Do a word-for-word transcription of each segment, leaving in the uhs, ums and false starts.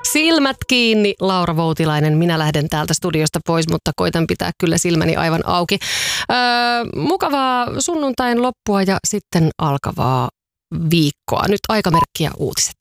Silmät kiinni, Laura Voutilainen. Minä lähden täältä studiosta pois, mutta koitan pitää kyllä silmäni aivan auki. Öö, mukavaa sunnuntain loppua ja sitten alkavaa viikkoa. Nyt aikamerkki ja uutiset.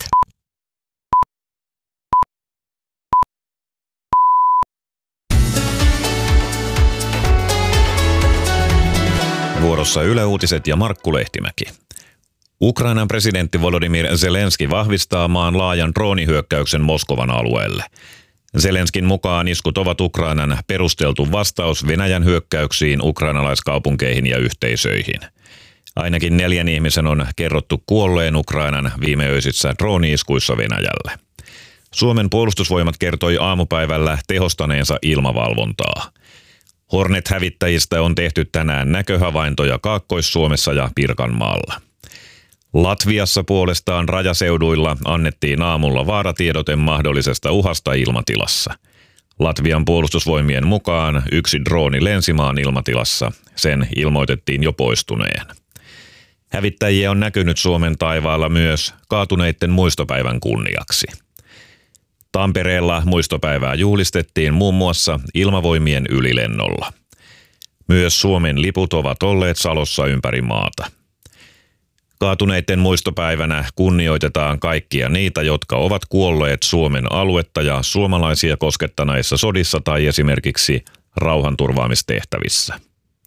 Vuorossa Yle Uutiset ja Markku Lehtimäki. Ukrainan presidentti Volodymyr Zelenski vahvistaa maan laajan droonihyökkäyksen Moskovan alueelle. Zelenskin mukaan iskut ovat Ukrainan perusteltu vastaus Venäjän hyökkäyksiin ukrainalaiskaupunkeihin ja yhteisöihin. Ainakin neljän ihmisen on kerrottu kuolleen Ukrainan viimeöisissä drooni-iskuissa Venäjälle. Suomen puolustusvoimat kertoi aamupäivällä tehostaneensa ilmavalvontaa. Hornet-hävittäjistä on tehty tänään näköhavaintoja Kaakkois-Suomessa ja Pirkanmaalla. Latviassa puolestaan rajaseuduilla annettiin aamulla vaaratiedote mahdollisesta uhasta ilmatilassa. Latvian puolustusvoimien mukaan yksi drooni lensi maan ilmatilassa. Sen ilmoitettiin jo poistuneen. Hävittäjiä on näkynyt Suomen taivaalla myös kaatuneiden muistopäivän kunniaksi. Tampereella muistopäivää juhlistettiin muun muassa ilmavoimien ylilennolla. Myös Suomen liput ovat olleet salossa ympäri maata. Kaatuneiden muistopäivänä kunnioitetaan kaikkia niitä, jotka ovat kuolleet Suomen aluetta ja suomalaisia koskettaneissa sodissa tai esimerkiksi rauhanturvaamistehtävissä.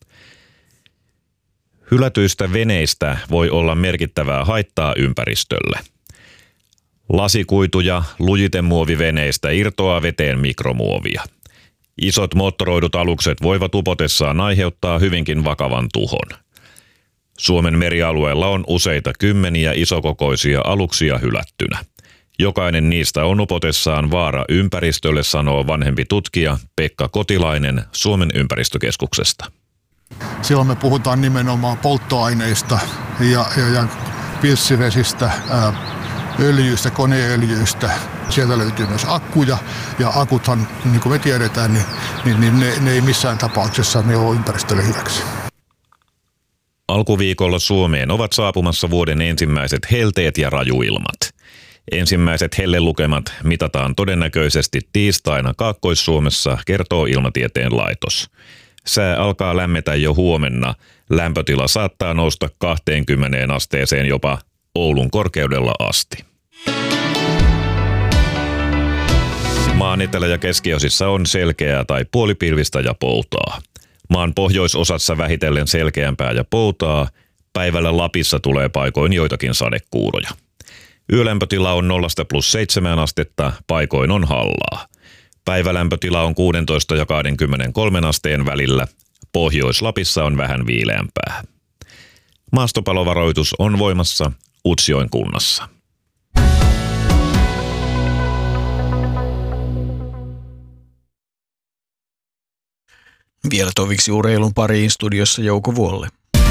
Hylätyistä veneistä voi olla merkittävää haittaa ympäristölle. Lasikuituja lujitemuoviveneistä irtoaa veteen mikromuovia. Isot moottoroidut alukset voivat upotessaan aiheuttaa hyvinkin vakavan tuhon. Suomen merialueella on useita kymmeniä isokokoisia aluksia hylättynä. Jokainen niistä on upotessaan vaara ympäristölle, sanoo vanhempi tutkija Pekka Kotilainen Suomen ympäristökeskuksesta. Silloin me puhutaan nimenomaan polttoaineista ja, ja, ja pilssivesistä, ää, öljyistä, koneöljyistä. Sieltä löytyy myös akkuja ja akuthan, niin kuin me tiedetään, niin, niin, niin ne, ne ei missään tapauksessa ne ole ympäristölle hyväksi. Alkuviikolla Suomeen ovat saapumassa vuoden ensimmäiset helteet ja rajuilmat. Ensimmäiset hellelukemat mitataan todennäköisesti tiistaina Kaakkois-Suomessa, kertoo Ilmatieteen laitos. Sää alkaa lämmetä jo huomenna. Lämpötila saattaa nousta kaksikymmentä asteeseen jopa Oulun korkeudella asti. Maan etelä- ja keskiosissa on selkeää tai puolipilvistä ja poutaa. Maan pohjoisosassa vähitellen selkeämpää ja poutaa. Päivällä Lapissa tulee paikoin joitakin sadekuuroja. Yölämpötila on nollasta plus seitsemään astetta, paikoin on hallaa. Päivälämpötila on kuusitoista ja kaksikymmentäkolme asteen välillä. Pohjois-Lapissa on vähän viileämpää. Maastopalovaroitus on voimassa Utsjoen kunnassa. Vielä toviksi urheilun pariin, studiossa Jouko Vuolle.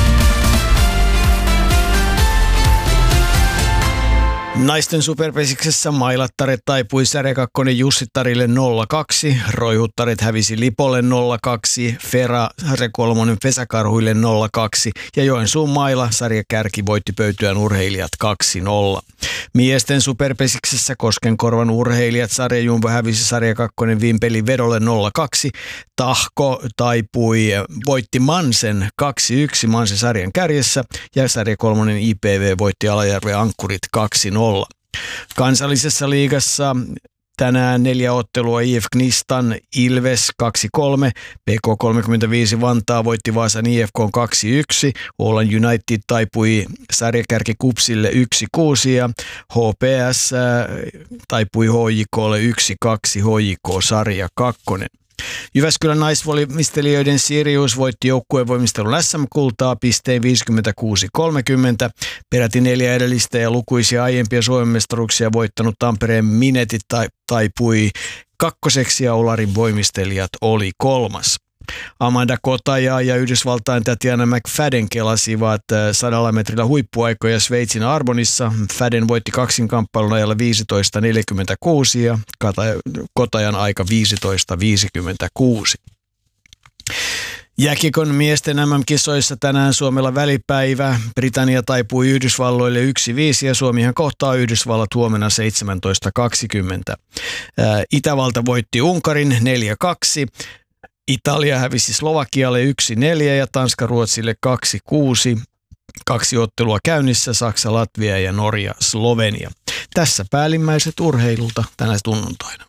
Naisten superpesiksessä Mailattaret taipui Särjäkakkonen Jussittarille nolla kaksi, Roihuttaret hävisi Lipolle nolla kaksi, Fera Sarjakolmonen Vesäkarhuille nolla kaksi ja Joensuun Maila sarjakärki voitti Pöytyän urheilijat kaksi nolla. Miesten superpesiksessä Koskenkorvan urheilijat sarjajumbo hävisi Sarjakakkonen Vimpelin Vedolle nolla kaksi, Tahko taipui voitti Mansen kaksi yksi Mansen sarjan kärjessä ja Sarjakolmonen I P V voitti Alajärven Ankkurit kaksi nolla. Kansallisessa liigassa tänään neljä ottelua I F Knistan Ilves kaksi kolme, P K kolmekymmentäviisi Vantaa voitti Vaasan I F K kaksi yksi, Åland United taipui sarjakärki Kupsille yksi kuusi ja H P S taipui H J K:lle yksi kaksi, H J K sarja kakkonen. Jyväskylän naisvoimistelijoiden Sirius voitti joukkuevoimistelun S M-kultaa pisteen viisikymmentäkuusi kolmekymmentä. Peräti neljä edellistä ja lukuisia aiempia Suomen-mestaruuksia voittanut Tampereen Minetit taipui kakkoseksi ja Olarin voimistelijat oli kolmas. Amanda Kotaja ja Yhdysvaltain Tatiana McFadden kelasivat sadalla metrillä huippuaikoja Sveitsin Arbonissa. Fadden voitti kaksinkamppailun ajalla viisitoista neljäkymmentäkuusi ja Kotajan aika viisitoista viisikymmentäkuusi. Jääkiekon miesten M M-kisoissa tänään Suomella välipäivä. Britannia taipui Yhdysvalloille yksi viisi ja Suomihan kohtaa Yhdysvallat huomenna seitsemäntoista kaksikymmentä. Itävalta voitti Unkarin neljä kaksi. Italia hävisi Slovakialle yksi neljä ja Tanska Ruotsille kaksi kuusi. Kaksi ottelua käynnissä, Saksa, Latvia ja Norja, Slovenia. Tässä päällimmäiset urheilulta tänä tunnuntaina.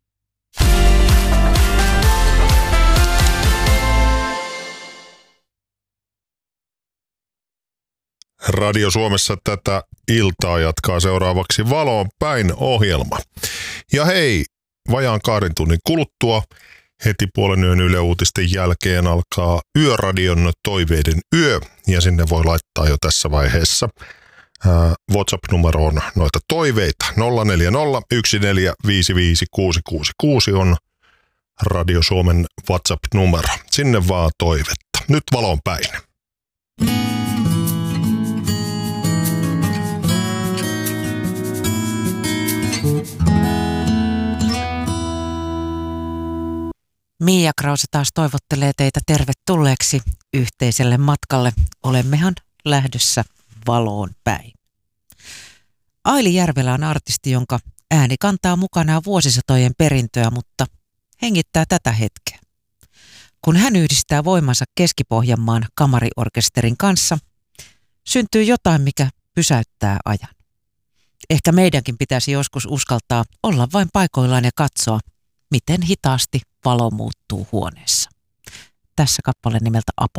Radio Suomessa tätä iltaa jatkaa seuraavaksi Valoon päin -ohjelma. Ja hei, vajaan kahden tunnin kuluttua heti puolen yön Yle Uutisten jälkeen alkaa Yöradion toiveiden yö, ja sinne voi laittaa jo tässä vaiheessa ää, WhatsApp-numeroon noita toiveita. nolla neljä nolla yksi neljä viisi viisi kuusi kuusi kuusi on Radio Suomen WhatsApp-numero. Sinne vaan toivetta. Nyt Valoon päin. Mia Krause taas toivottelee teitä tervetulleeksi yhteiselle matkalle. Olemmehan lähdössä Valoon päin. Aili Järvelä on artisti, jonka ääni kantaa mukanaan vuosisatojen perintöä, mutta hengittää tätä hetkeä. Kun hän yhdistää voimansa Keski-Pohjanmaan kamariorkesterin kanssa, syntyy jotain, mikä pysäyttää ajan. Ehkä meidänkin pitäisi joskus uskaltaa olla vain paikoillaan ja katsoa, miten hitaasti valo muuttuu huoneessa. Tässä kappale nimeltä Apo.